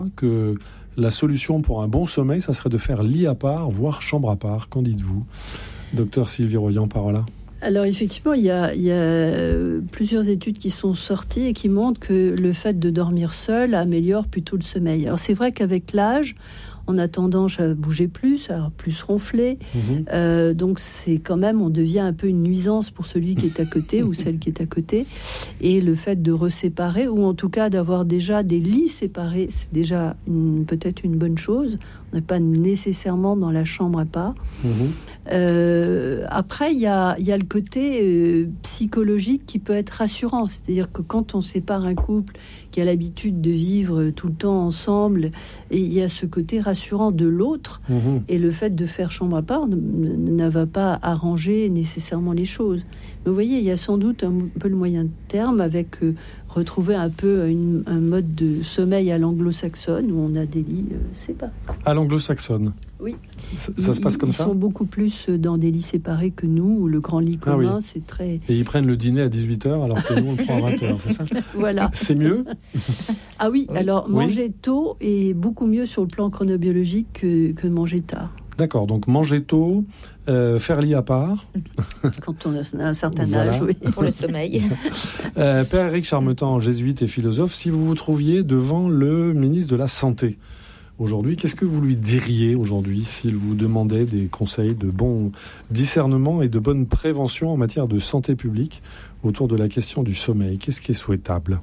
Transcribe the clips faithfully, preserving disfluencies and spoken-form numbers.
que la solution pour un bon sommeil, ça serait de faire lit à part, voire chambre à part. Qu'en dites-vous, docteur Sylvie Royan-Parola? Alors effectivement, il y, a, il y a plusieurs études qui sont sorties et qui montrent que le fait de dormir seul améliore plutôt le sommeil. Alors c'est vrai qu'avec l'âge, on a tendance à bouger plus, à plus ronfler. Mmh. Euh, donc c'est quand même, on devient un peu une nuisance pour celui qui est à côté ou celle qui est à côté. Et le fait de reséparer, ou en tout cas d'avoir déjà des lits séparés, c'est déjà une, peut-être une bonne chose. On n'est pas nécessairement dans la chambre à part. Mmh. Euh, après, il y a, y a le côté euh, psychologique qui peut être rassurant. C'est-à-dire que quand on sépare un couple qui a l'habitude de vivre tout le temps ensemble, et il y a ce côté rassurant de l'autre, mmh. et le fait de faire chambre à part ne, ne va pas arranger nécessairement les choses. Mais vous voyez, il y a sans doute un peu le moyen terme avec euh, retrouver un peu une, un mode de sommeil à l'anglo-saxonne où on a des lits euh, séparés. À l'anglo-saxonne? Oui. Ça, ça ils, se passe comme ils ça? Ils sont beaucoup plus dans des lits séparés que nous, où le grand lit commun, ah oui. c'est très... Et ils prennent le dîner à dix-huit heures alors que nous, on le prend à vingt heures, c'est ça? Voilà. C'est mieux? Ah oui, oui. alors oui. manger tôt est beaucoup mieux sur le plan chronobiologique que, que manger tard. D'accord, donc manger tôt, euh, faire lit à part. Quand on a un certain voilà. âge, oui. Pour le sommeil. euh, Père Éric Charmetan, jésuite et philosophe, si vous vous trouviez devant le ministre de la Santé aujourd'hui, qu'est-ce que vous lui diriez aujourd'hui s'il vous demandait des conseils de bon discernement et de bonne prévention en matière de santé publique autour de la question du sommeil? Qu'est-ce qui est souhaitable?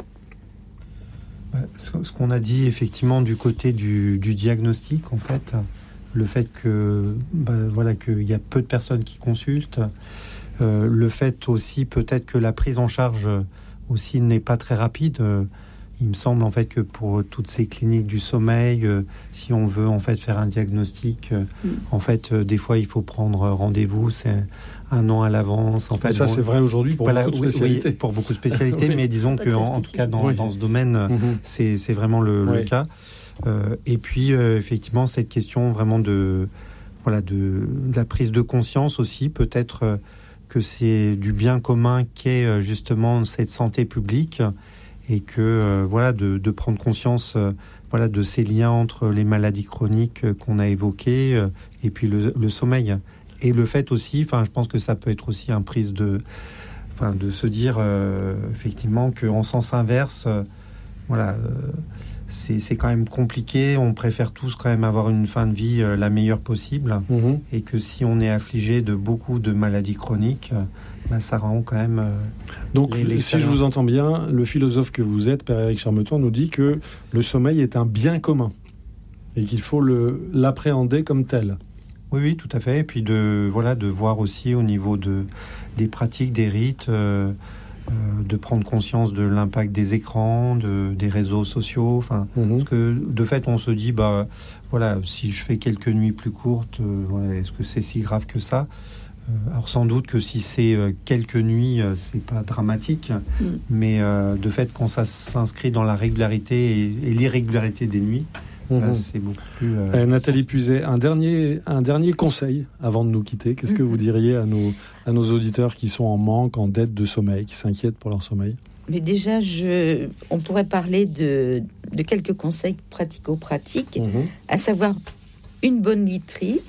Ce qu'on a dit effectivement du côté du, du diagnostic, en fait, le fait que bah, voilà qu'il y a peu de personnes qui consultent, euh, le fait aussi peut-être que la prise en charge aussi n'est pas très rapide. Euh, il me semble en fait que pour toutes ces cliniques du sommeil, euh, si on veut en fait faire un diagnostic, euh, mm. en fait euh, des fois il faut prendre rendez-vous, c'est un an à l'avance. En fait, ça bon, c'est vrai aujourd'hui pour voilà, beaucoup de spécialités. Oui, pour beaucoup de spécialités, oui. mais disons que en, en tout cas dans, oui. dans ce domaine, mm-hmm. c'est, c'est vraiment le, oui. le cas. Euh, et puis euh, effectivement cette question vraiment de voilà de, de la prise de conscience aussi, peut-être euh, que c'est du bien commun qu'est euh, justement cette santé publique et que euh, voilà de, de prendre conscience euh, voilà de ces liens entre les maladies chroniques euh, qu'on a évoquées euh, et puis le, le sommeil et le fait aussi, enfin je pense que ça peut être aussi un prise de enfin de se dire euh, effectivement qu'en sens inverse euh, voilà euh, C'est, c'est quand même compliqué. On préfère tous quand même avoir une fin de vie euh, la meilleure possible. Mmh. Et que si on est affligé de beaucoup de maladies chroniques, euh, bah, ça rend quand même... Euh, Donc, les, si je vous entends bien, le philosophe que vous êtes, Père Éric Charmetan, nous dit que le sommeil est un bien commun et qu'il faut le, l'appréhender comme tel. Oui, oui, tout à fait. Et puis de, voilà, de voir aussi au niveau de, des pratiques, des rites... Euh, Euh, de prendre conscience de l'impact des écrans, de, des réseaux sociaux. Enfin, mmh. Parce que de fait, on se dit, bah, voilà, si je fais quelques nuits plus courtes, euh, voilà, est-ce que c'est si grave que ça? euh, Alors sans doute que si c'est euh, quelques nuits, euh, c'est pas dramatique, mmh. mais euh, de fait, quand ça s'inscrit dans la régularité et, et l'irrégularité des nuits, mmh. euh, c'est beaucoup plus. Euh, euh, Nathalie Puzet, un dernier, un dernier conseil avant de nous quitter. Qu'est-ce que mmh. vous diriez à nos à nos auditeurs qui sont en manque, en dette de sommeil, qui s'inquiètent pour leur sommeil? Mais déjà, je, on pourrait parler de, de quelques conseils pratico-pratiques, mmh. à savoir une bonne literie,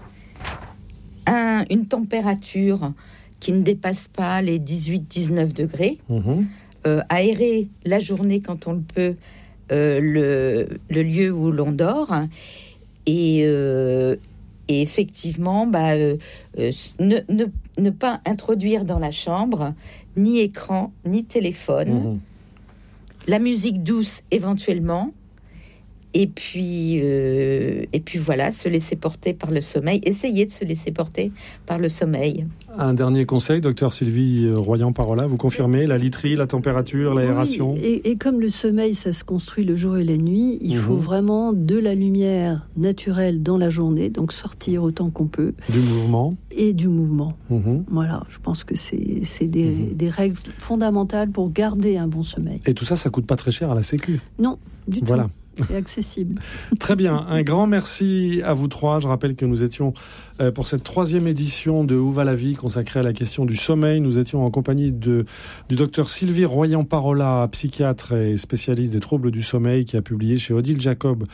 un, une température qui ne dépasse pas les dix-huit à dix-neuf degrés, mmh. euh, aérer la journée quand on le peut, euh, le, le lieu où l'on dort, et... Euh, Et effectivement, bah, euh, euh, ne, ne, ne pas introduire dans la chambre ni écran, ni téléphone. Mmh. La musique douce éventuellement. Et puis, euh, et puis voilà, se laisser porter par le sommeil. Essayez de se laisser porter par le sommeil. Un dernier conseil, docteur Sylvie Royan-Parola, vous confirmez la literie, la température, l'aération? Oui, et, et comme le sommeil, ça se construit le jour et la nuit, il mmh. faut vraiment de la lumière naturelle dans la journée, donc sortir autant qu'on peut. Du mouvement. Et du mouvement. Mmh. Voilà, je pense que c'est, c'est des, mmh. des règles fondamentales pour garder un bon sommeil. Et tout ça, ça coûte pas très cher à la Sécu? Non, du voilà. tout. C'est accessible. Très bien. Un grand merci à vous trois. Je rappelle que nous étions euh, pour cette troisième édition de Où va la vie consacrée à la question du sommeil. Nous étions en compagnie de, du docteur Sylvie Royan-Parola, psychiatre et spécialiste des troubles du sommeil, qui a publié chez Odile Jacob